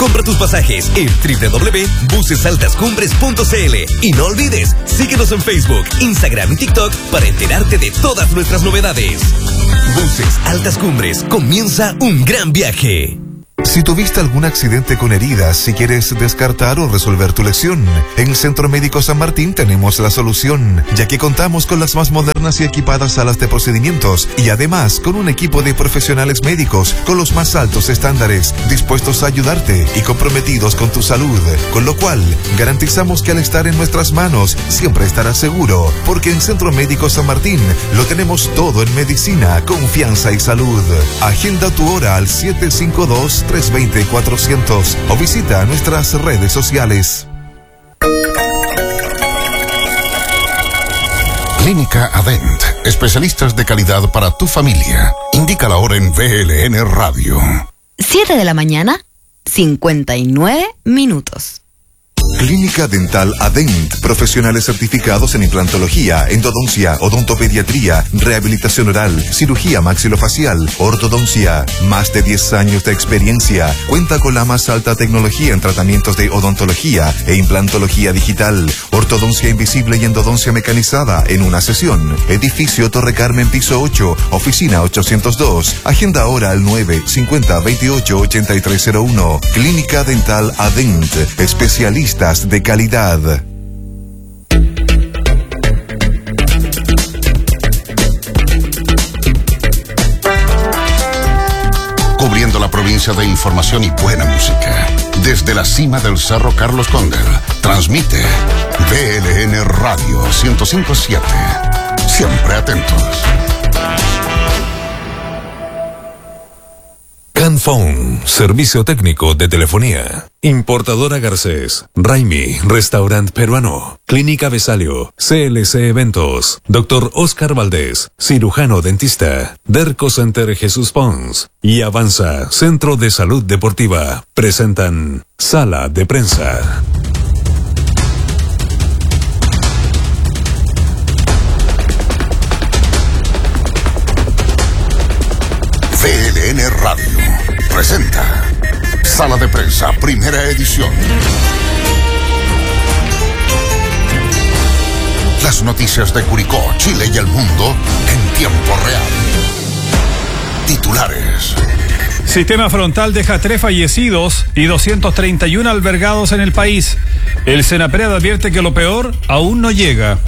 Compra tus pasajes en www.busesaltascumbres.cl y no olvides, síguenos en Facebook, Instagram y TikTok para enterarte de todas nuestras novedades. Buses Altas Cumbres, comienza un gran viaje. Si tuviste algún accidente con heridas y quieres descartar o resolver tu lesión, en Centro Médico San Martín tenemos la solución, ya que contamos con las más modernas y equipadas salas de procedimientos y además con un equipo de profesionales médicos con los más altos estándares, dispuestos a ayudarte y comprometidos con tu salud, con lo cual garantizamos que al estar en nuestras manos siempre estarás seguro, porque en Centro Médico San Martín lo tenemos todo en medicina, confianza y salud. Agenda tu hora al 752-320-400 o visita nuestras redes sociales. Clínica Adent, especialistas de calidad para tu familia. Indica la hora en VLN Radio. 7 de la mañana, 59 minutos. Clínica Dental Adent, profesionales certificados en implantología, endodoncia, odontopediatría, rehabilitación oral, cirugía maxilofacial, ortodoncia. Más de 10 años de experiencia. Cuenta con la más alta tecnología en tratamientos de odontología e implantología digital, ortodoncia invisible y endodoncia mecanizada en una sesión. Edificio Torre Carmen, piso 8, oficina 802. Agenda ahora al 950-28-8301. Clínica Dental Adent, especialistas de calidad. Cubriendo la provincia de información y buena música. Desde la cima del Cerro Carlos Cóndel, transmite VLN Radio 105.7. Siempre atentos. Canphone, servicio técnico de telefonía. Importadora Garcés, Raimi, restaurante peruano, Clínica Besalio, CLC Eventos, Dr. Oscar Valdés, cirujano dentista, Derco Center Jesús Pons y Avanza, Centro de Salud Deportiva, presentan Sala de Prensa. VLN Radio presenta Sala de Prensa, primera edición. Las noticias de Curicó, Chile y el mundo en tiempo real. Titulares. Sistema frontal deja 3 fallecidos y 231 albergados en el país. El Senapred advierte que lo peor aún no llega.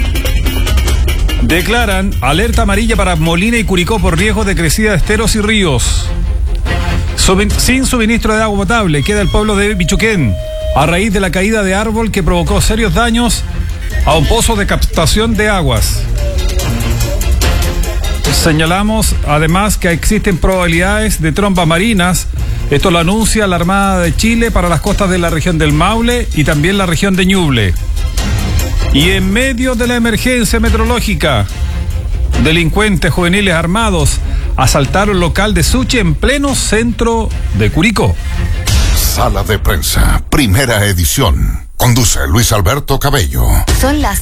Declaran alerta amarilla para Molina y Curicó por riesgo de crecida de esteros y ríos. Sin suministro de agua potable queda el pueblo de Bichuquén a raíz de la caída de árbol que provocó serios daños a un pozo de captación de aguas. Señalamos además que existen probabilidades de trombas marinas. Esto lo anuncia la Armada de Chile para las costas de la región del Maule y también la región de Ñuble. Y en medio de la emergencia meteorológica, delincuentes juveniles armados asaltaron local de sushi en pleno centro de Curicó. Sala de Prensa, primera edición. Conduce Luis Alberto Cabello. Son las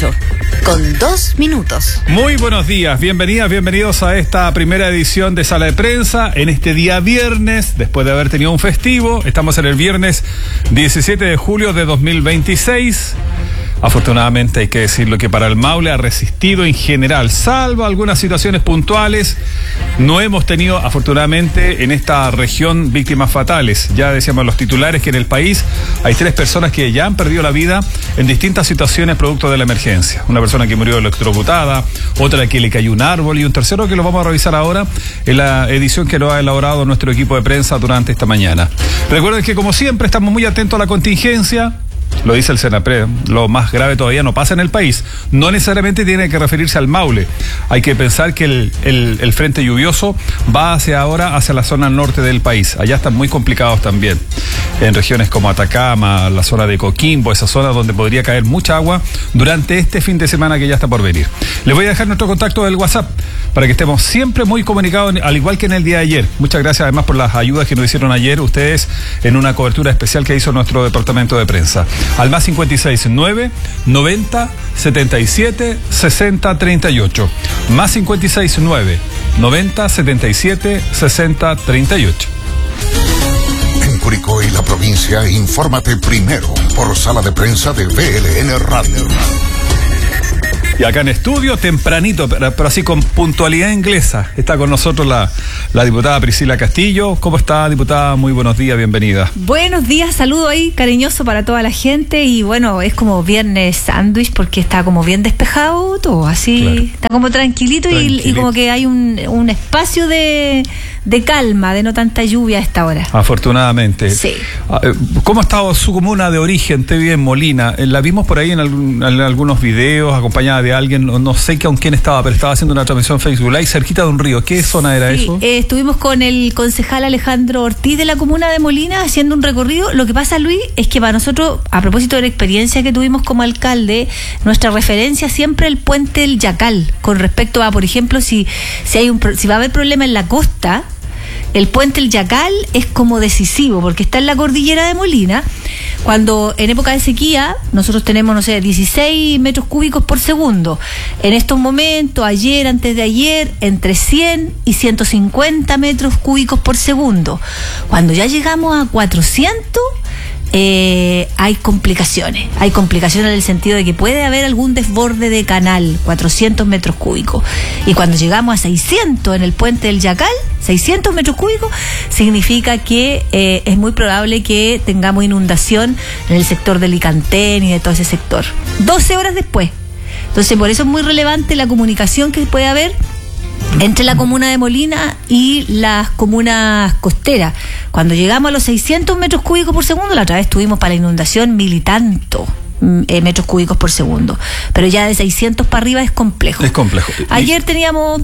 8:02. Muy buenos días, bienvenidos a esta primera edición de Sala de Prensa en este día viernes, después de haber tenido un festivo. Estamos en el viernes 17 de julio de 2026. Afortunadamente hay que decirlo que para el Maule ha resistido en general, salvo algunas situaciones puntuales. No hemos tenido, afortunadamente, en esta región víctimas fatales. Ya decíamos los titulares que en el país hay 3 personas que ya han perdido la vida en distintas situaciones producto de la emergencia. Una persona que murió electrocutada, otra que le cayó un árbol y un tercero que lo vamos a revisar ahora en la edición que lo ha elaborado nuestro equipo de prensa durante esta mañana. Recuerden que como siempre estamos muy atentos a la contingencia. Lo dice el Senapred, lo más grave todavía no pasa en el país. No necesariamente tiene que referirse al Maule. Hay que pensar que el frente lluvioso va ahora hacia la zona norte del país. Allá están muy complicados también. En regiones como Atacama, la zona de Coquimbo, esa zona donde podría caer mucha agua durante este fin de semana que ya está por venir. Les voy a dejar nuestro contacto del WhatsApp para que estemos siempre muy comunicados, al igual que en el día de ayer. Muchas gracias además por las ayudas que nos hicieron ayer ustedes en una cobertura especial que hizo nuestro departamento de prensa. Al más 569 90 77 60 38. Más 569 90 77 60 38. En Curicó y la provincia noticia, infórmate primero por Sala de Prensa de VLN Radio. Y acá en estudio, tempranito, pero así con puntualidad inglesa, está con nosotros la diputada Priscila Castillo. ¿Cómo está, diputada? Muy buenos días, bienvenida. Buenos días, saludo ahí cariñoso para toda la gente. Y bueno, es como viernes sándwich porque está como bien despejado todo, así, claro. Está como tranquilito. Y como que hay un espacio de calma, de no tanta lluvia a esta hora. Afortunadamente. Sí. ¿Cómo ha estado su comuna de origen? Usted vive en Molina. La vimos por ahí en algunos videos, acompañada de alguien, no sé con quién estaba, pero estaba haciendo una transmisión en Facebook Live cerquita de un río. ¿Qué zona era eso? Estuvimos con el concejal Alejandro Ortiz de la comuna de Molina haciendo un recorrido. Lo que pasa, Luis, es que para nosotros, a propósito de la experiencia que tuvimos como alcalde, nuestra referencia siempre el puente del Yacal, con respecto a, por ejemplo, si va a haber problema en la costa. El puente El Yacal es como decisivo porque está en la cordillera de Molina. Cuando en época de sequía nosotros tenemos, 16 metros cúbicos por segundo. En estos momentos, ayer, antes de ayer, entre 100 y 150 metros cúbicos por segundo. Cuando ya llegamos a 400, hay complicaciones. Hay complicaciones en el sentido de que puede haber algún desborde de canal, 400 metros cúbicos. Y cuando llegamos a 600 en el puente del Yacal, 600 metros cúbicos, significa que es muy probable que tengamos inundación en el sector del Licantén y de todo ese sector. 12 horas después. Entonces, por eso es muy relevante la comunicación que puede haber entre la comuna de Molina y las comunas costeras. Cuando llegamos a los 600 metros cúbicos por segundo, la otra vez tuvimos para la inundación 1000 y tanto metros cúbicos por segundo, pero ya de 600 para arriba es complejo. Es complejo. Ayer teníamos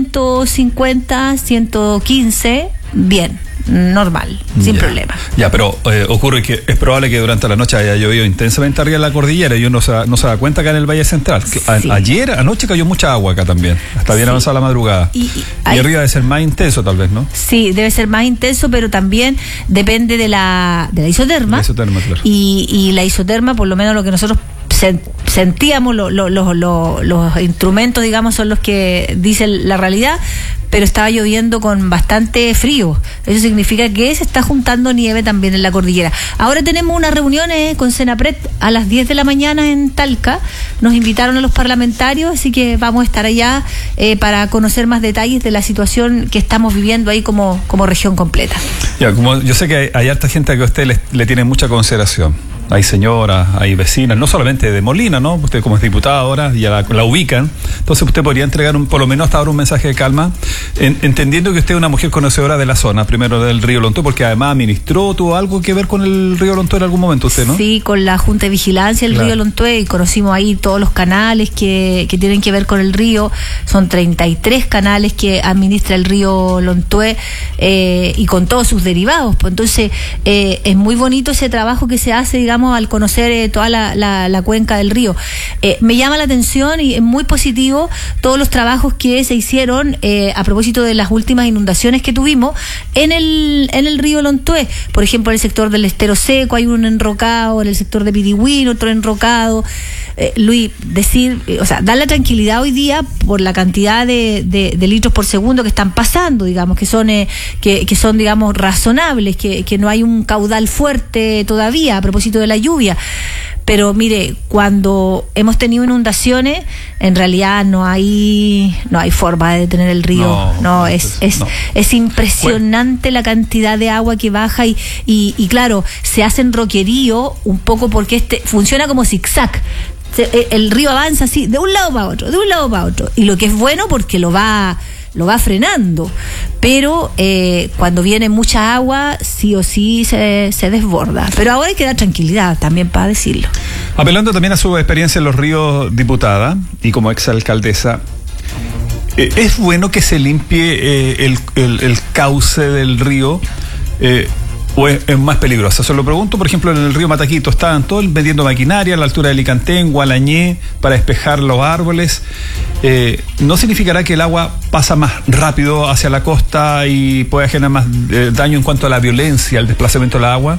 150, 115, bien, normal, sin problema. Ya, pero ocurre que es probable que durante la noche haya llovido intensamente arriba en la cordillera y uno no se da cuenta acá en el Valle Central. Sí. Anoche cayó mucha agua acá también, hasta bien avanzada la madrugada. Y arriba debe ser más intenso tal vez, ¿no? Sí, debe ser más intenso, pero también depende de la isoterma. La isoterma, claro. Y la isoterma, por lo menos lo que nosotros sentíamos, los instrumentos, digamos, son los que dicen la realidad, pero estaba lloviendo con bastante frío. Eso significa que se está juntando nieve también en la cordillera. Ahora tenemos una reunión con Senapred a las 10 de la mañana en Talca. Nos invitaron a los parlamentarios, así que vamos a estar allá para conocer más detalles de la situación que estamos viviendo ahí como región completa. Ya, como yo sé que hay harta gente que a usted le tiene mucha consideración. Hay señoras, hay vecinas, no solamente de Molina, ¿no? Usted como es diputada ahora, ya la ubican. Entonces usted podría entregar por lo menos hasta ahora un mensaje de calma, entendiendo que usted es una mujer conocedora de la zona, primero del río Lontué, porque además tuvo algo que ver con el río Lontué en algún momento usted, ¿no? Sí, con la Junta de Vigilancia del río Lontué, y conocimos ahí todos los canales que tienen que ver con el río. Son 33 canales que administra el río Lontué y con todos sus derivados. Pues entonces es muy bonito ese trabajo que se hace, digamos, al conocer toda la cuenca del río. Me llama la atención y es muy positivo todos los trabajos que se hicieron a propósito de las últimas inundaciones que tuvimos en el río Lontué. Por ejemplo, en el sector del Estero Seco hay un enrocado, en el sector de Pirihuín otro enrocado. Luis, dar la tranquilidad hoy día por la cantidad de litros por segundo que están pasando, digamos, que son digamos, razonables, que no hay un caudal fuerte todavía a propósito de la lluvia. Pero mire, cuando hemos tenido inundaciones, en realidad no hay forma de detener el río. Es impresionante la cantidad de agua que baja y claro, se hacen roquerío un poco porque funciona como zigzag. El río avanza así, de un lado para otro, de un lado para otro. Y lo que es bueno porque lo va frenando, pero cuando viene mucha agua sí o sí se desborda, pero ahora hay que dar tranquilidad también para decirlo. Apelando también a su experiencia en los ríos, diputada, y como exalcaldesa, ¿es bueno que se limpie el cauce del río? ¿O es más peligrosa? Se lo pregunto, por ejemplo, en el río Mataquito estaban todos vendiendo maquinaria a la altura de Licantén, Gualañé, para despejar los árboles. ¿No significará que el agua pasa más rápido hacia la costa y puede generar más daño en cuanto a la violencia, el desplazamiento del agua?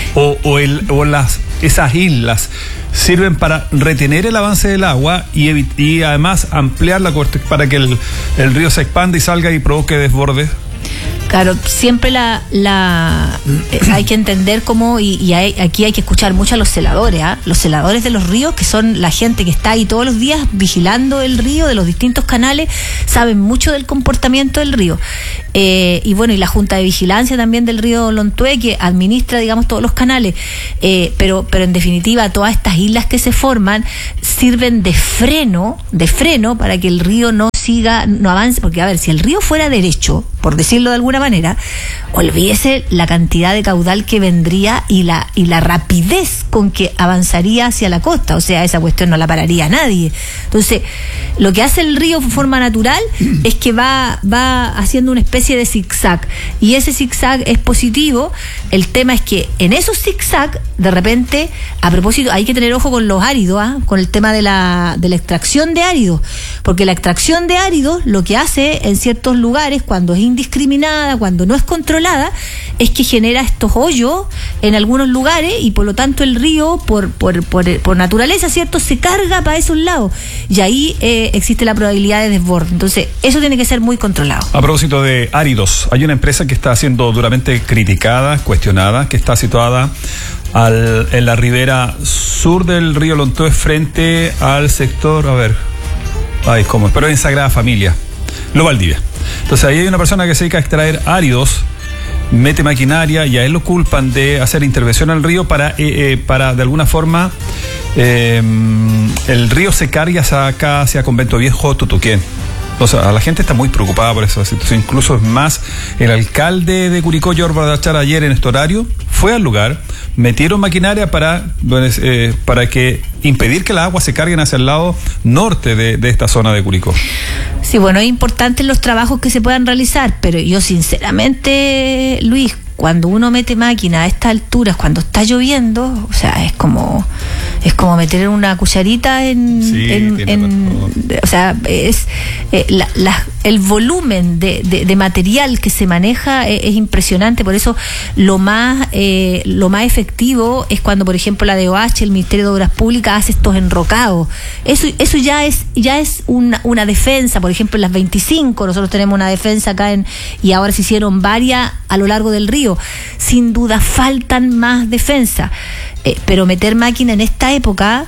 Esas islas sirven para retener el avance del agua y además ampliar la corte para que el río se expanda y salga y provoque desbordes? Claro, siempre hay que entender cómo, aquí hay que escuchar mucho a los celadores, los celadores de los ríos, que son la gente que está ahí todos los días vigilando el río, de los distintos canales, saben mucho del comportamiento del río. Y bueno, y la Junta de Vigilancia también del río Lontué, que administra, digamos, todos los canales, pero en definitiva todas estas islas que se forman sirven de freno para que el río no avance, porque a ver, si el río fuera derecho, por decirlo de alguna manera, olvídese la cantidad de caudal que vendría y la rapidez con que avanzaría hacia la costa, o sea, esa cuestión no la pararía nadie. Entonces, lo que hace el río de forma natural es que va haciendo una especie de zigzag, y ese zigzag es positivo. El tema es que en esos zigzag, de repente, a propósito, hay que tener ojo con los áridos, con el tema de la extracción de áridos, porque la extracción de áridos lo que hace en ciertos lugares, cuando es indiscriminada, cuando no es controlada, es que genera estos hoyos en algunos lugares, y por lo tanto el río, por naturaleza, ¿cierto?, se carga para esos lados, y ahí existe la probabilidad de desborde. Entonces, eso tiene que ser muy controlado. A propósito de áridos, hay una empresa que está siendo duramente criticada, cuestionada, que está situada en la ribera sur del río Lontué, frente al sector, pero en Sagrada Familia, Lo Valdivia. Entonces ahí hay una persona que se dedica a extraer áridos, mete maquinaria, y a él lo culpan de hacer intervención al río para de alguna forma el río se cargue hacia Convento Viejo, Tutuquén. O sea, la gente está muy preocupada por esa situación. Incluso es más, el alcalde de Curicó, George Bardachar, ayer en este horario fue al lugar, metieron maquinaria para que impedir que las aguas se carguen hacia el lado norte de esta zona de Curicó. Sí, bueno, es importante los trabajos que se puedan realizar, pero yo sinceramente, Luis, cuando uno mete máquina a estas alturas, cuando está lloviendo, o sea, es como meter una cucharita o sea, es el volumen de material que se maneja es impresionante. Por eso lo más efectivo es cuando, por ejemplo, la DOH, el Ministerio de Obras Públicas, hace estos enrocados. Eso ya es una defensa. Por ejemplo, en las 25 nosotros tenemos una defensa acá y ahora se hicieron varias a lo largo del río. Sin duda faltan más defensas, pero meter máquina en esta época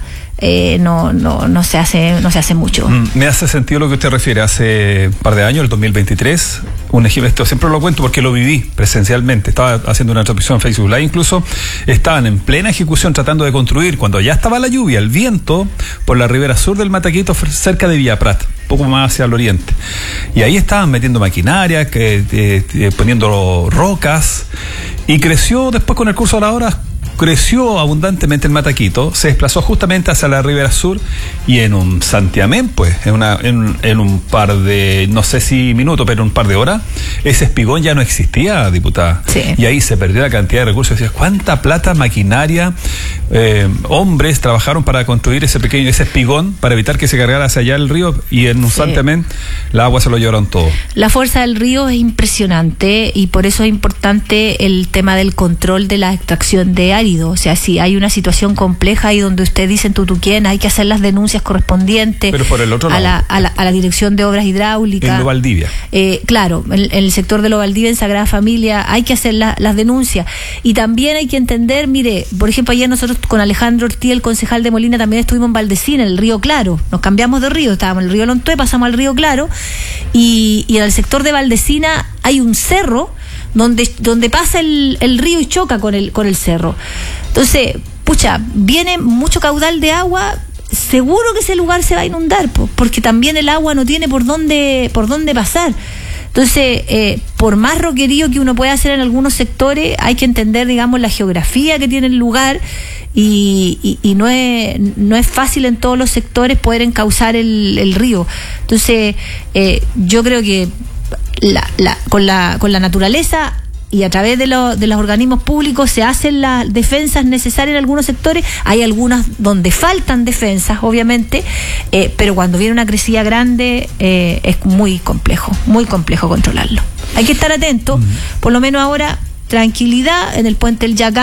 no se hace mucho. Me hace sentido lo que usted refiere. Hace un par de años, el 2023, un ejemplo, esto siempre lo cuento porque lo viví presencialmente. Estaba haciendo una transmisión en Facebook Live, incluso estaban en plena ejecución tratando de construir, cuando ya estaba la lluvia, el viento, por la ribera sur del Mataquito, cerca de Villa Prat, poco más hacia el oriente. Y ahí estaban metiendo maquinaria, poniendo rocas, y creció después con el curso de la hora. Creció abundantemente el Mataquito, se desplazó justamente hacia la ribera sur, y en un santiamén, pues, en un par de, no sé si minutos, pero un par de horas, ese espigón ya no existía, diputada. Sí. Y ahí se perdió la cantidad de recursos. Decías, ¿cuánta plata, maquinaria, hombres trabajaron para construir ese espigón, para evitar que se cargara hacia allá el río, y en un santiamén el agua se lo llevaron todo? La fuerza del río es impresionante, y por eso es importante el tema del control de la extracción de árido. O sea, si hay una situación compleja ahí donde usted dice en Tutuquén, hay que hacer las denuncias correspondientes. Pero por el otro lado, a la Dirección de Obras Hidráulicas. En Lo Valdivia. Claro, en el sector de Lo Valdivia, en Sagrada Familia, hay que hacer las denuncias. Y también hay que entender, mire, por ejemplo, ayer nosotros con Alejandro Ortiz, el concejal de Molina, también estuvimos en Valdecina, en el Río Claro. Nos cambiamos de río, estábamos en el Río Lontué, pasamos al Río Claro, y en el sector de Valdecina hay un cerro donde pasa el río y choca con el cerro. Entonces, viene mucho caudal de agua, seguro que ese lugar se va a inundar, porque también el agua no tiene por dónde pasar. Entonces, por más roquerío que uno pueda hacer en algunos sectores, hay que entender, digamos, la geografía que tiene el lugar, y no es fácil en todos los sectores poder encauzar el río. Entonces, yo creo que con la naturaleza y a través de los organismos públicos se hacen las defensas necesarias en algunos sectores. Hay algunas donde faltan defensas, obviamente, pero cuando viene una crecida grande es muy complejo controlarlo. Hay que estar atento. Por lo menos ahora, tranquilidad en el puente del Yacal,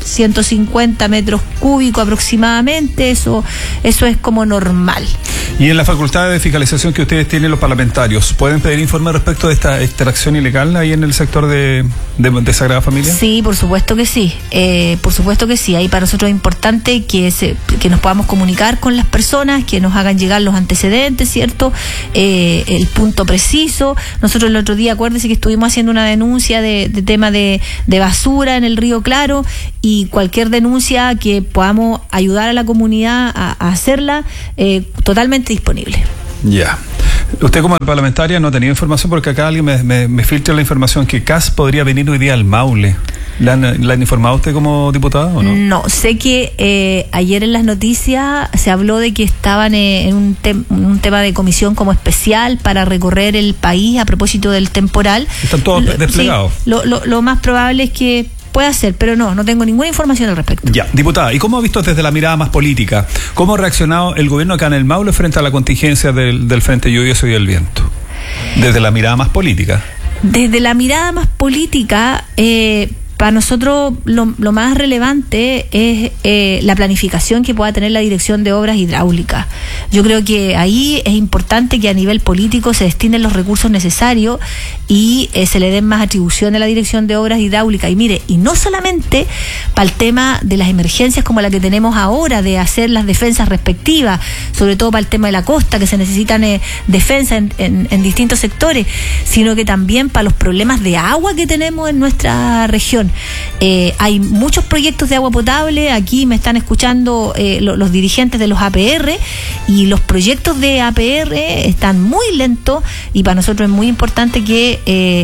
150 metros cúbicos aproximadamente, eso es como normal. Y en la facultad de fiscalización que ustedes tienen los parlamentarios, ¿pueden pedir informe respecto de esta extracción ilegal ahí en el sector de Sagrada Familia? Sí, por supuesto que sí. Por supuesto que sí. Ahí para nosotros es importante que nos podamos comunicar con las personas, que nos hagan llegar los antecedentes, ¿cierto? El punto preciso. Nosotros el otro día, acuérdense que estuvimos haciendo una denuncia de tema de basura en el Río Claro, y cualquier denuncia que podamos ayudar a la comunidad a hacerla, totalmente disponible. Ya. Usted como parlamentaria no ha tenido información, porque acá alguien me filtra la información que CAS podría venir hoy día al Maule. ¿La han informado usted como diputada o no? No, sé que ayer en las noticias se habló de que estaban en un tema de comisión como especial para recorrer el país a propósito del temporal. Están todos desplegados. Sí, lo más probable es que puede ser, pero no tengo ninguna información al respecto. Ya, diputada, ¿y cómo ha visto desde la mirada más política? ¿Cómo ha reaccionado el gobierno acá en el Maule frente a la contingencia del Frente Lluvioso y del Viento? Desde la mirada más política. Desde la mirada más política, para nosotros lo más relevante es la planificación que pueda tener la Dirección de Obras Hidráulicas. Yo creo que ahí es importante que a nivel político se destinen los recursos necesarios y se le den más atribuciones a la Dirección de Obras Hidráulicas. Y mire, y no solamente para el tema de las emergencias como la que tenemos ahora, de hacer las defensas respectivas, sobre todo para el tema de la costa, que se necesitan defensa en distintos sectores, sino que también para los problemas de agua que tenemos en nuestra región. Hay muchos proyectos de agua potable. Aquí me están escuchando los dirigentes de los APR, y los proyectos de APR están muy lentos, y para nosotros es muy importante que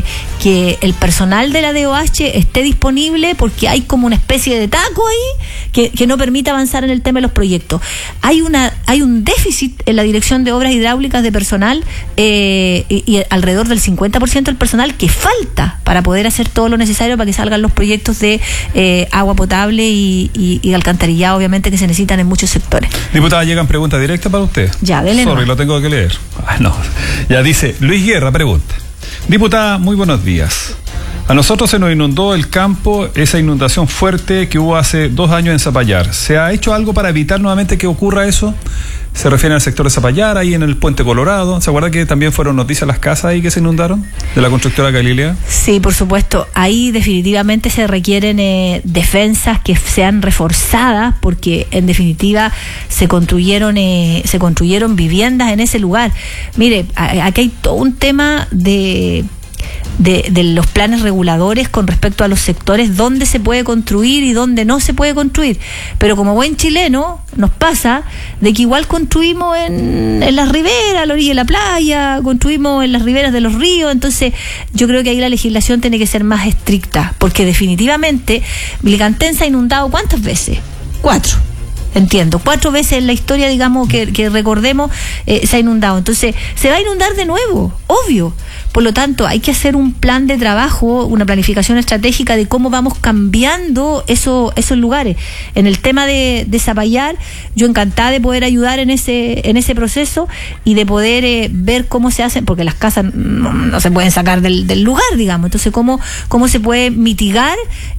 el personal de la DOH esté disponible, porque hay como una especie de taco ahí que no permite avanzar en el tema de los proyectos. Hay un déficit en la Dirección de Obras Hidráulicas de personal, y alrededor del 50% del personal que falta para poder hacer todo lo necesario para que salgan los proyectos de agua potable y alcantarillado, obviamente, que se necesitan en muchos sectores. Diputada, llegan preguntas directas para usted. Ya, dele. Sorry, lo tengo que leer. No. Ya dice, Luis Guerra pregunta: diputada, muy buenos días. A nosotros se nos inundó el campo, esa inundación fuerte que hubo hace 2 años en Zapallar. ¿Se ha hecho algo para evitar nuevamente que ocurra eso? Se refiere al sector de Zapallar, ahí en el Puente Colorado. ¿Se acuerda que también fueron noticias las casas ahí que se inundaron? De la constructora Galilea. Sí, por supuesto. Ahí definitivamente se requieren defensas que sean reforzadas, porque en definitiva se construyeron viviendas en ese lugar. Mire, aquí hay todo un tema de los planes reguladores con respecto a los sectores donde se puede construir y donde no se puede construir, pero como buen chileno nos pasa de que igual construimos en las riberas, a la orilla de la playa, construimos en las riberas de los ríos. Entonces yo creo que ahí la legislación tiene que ser más estricta, porque definitivamente Vilcantense ha inundado ¿cuántas veces? 4. Entiendo, 4 veces en la historia, digamos, que recordemos, se ha inundado. Entonces, se va a inundar de nuevo, obvio. Por lo tanto, hay que hacer un plan de trabajo, una planificación estratégica de cómo vamos cambiando esos lugares. En el tema de Zapallar, yo encantada de poder ayudar en ese proceso y de poder ver cómo se hacen, porque las casas no se pueden sacar del lugar, digamos. Entonces, cómo se puede mitigar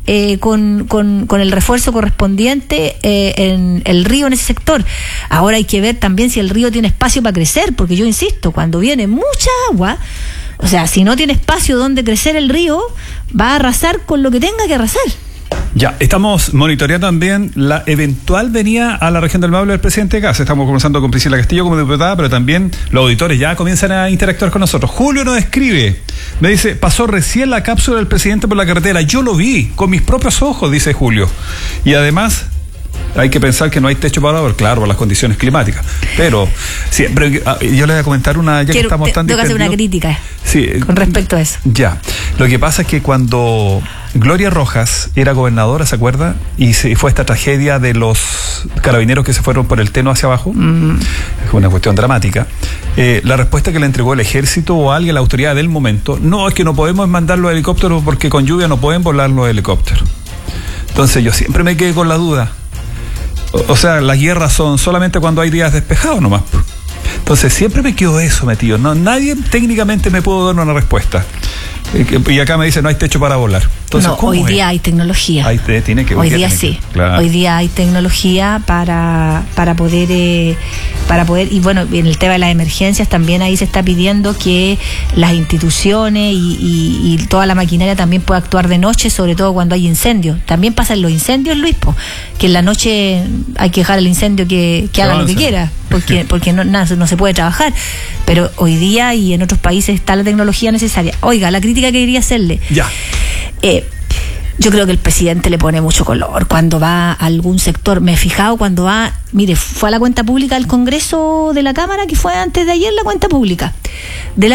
con el refuerzo correspondiente en el río, en ese sector. Ahora hay que ver también si el río tiene espacio para crecer, porque yo insisto, cuando viene mucha agua, o sea, si no tiene espacio donde crecer el río, va a arrasar con lo que tenga que arrasar. Ya, estamos monitoreando también la eventual venida a la región del Maule del presidente CAS. Estamos conversando con Priscila Castillo como diputada, pero también los auditores ya comienzan a interactuar con nosotros. Julio nos escribe, me dice, pasó recién la cápsula del presidente por la carretera. Yo lo vi con mis propios ojos, dice Julio. Y además, hay que pensar que no hay techo para ahora, claro, por las condiciones climáticas. Pero siempre yo le voy a comentar una, ya que estamos tan tengo que hacer una crítica con respecto a eso. Ya, lo que pasa es que cuando Gloria Rojas era gobernadora, ¿se acuerda? Y fue esta tragedia de los carabineros que se fueron por el Teno hacia abajo. Es una cuestión dramática. La respuesta que le entregó el ejército o alguien, la autoridad del momento, no, es que no podemos mandar los helicópteros porque con lluvia no pueden volar los helicópteros. Entonces yo siempre me quedé con la duda. O sea, las guerras son solamente cuando hay días despejados nomás. Entonces siempre me quedo eso metido. No, nadie técnicamente me pudo dar una respuesta. Y acá me dice, no hay techo para volar. Entonces, no, hoy día hay tecnología. Hoy día sí. Claro. Hoy día hay tecnología para poder, y bueno, en el tema de las emergencias también ahí se está pidiendo que las instituciones y toda la maquinaria también pueda actuar de noche, sobre todo cuando hay incendios. También pasan los incendios, Luis, que en la noche hay que dejar al incendio que haga lo que quiera, porque no se puede trabajar. Pero hoy día y en otros países está la tecnología necesaria. Oiga, la crítica que quería hacerle. Ya. Yo creo que el presidente le pone mucho color cuando va a algún sector. Me he fijado cuando va, mire, fue a la cuenta pública del Congreso de la Cámara, que fue antes de ayer la cuenta pública.